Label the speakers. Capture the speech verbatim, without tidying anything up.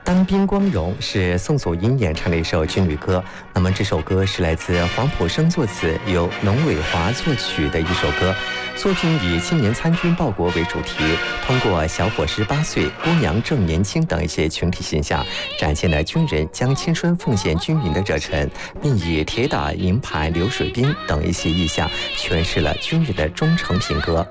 Speaker 1: 当兵光荣是宋祖英演唱的一首军旅歌。那么这首歌是来自黄埔生作词，由农伟华作曲的一首歌。作品以青年参军报国为主题，通过小伙十八岁、姑娘正年轻等一些群体形象，展现了军人将青春奉献军营的热忱，并以铁打营盘流水兵等一些意象，诠释了军人的忠诚品格。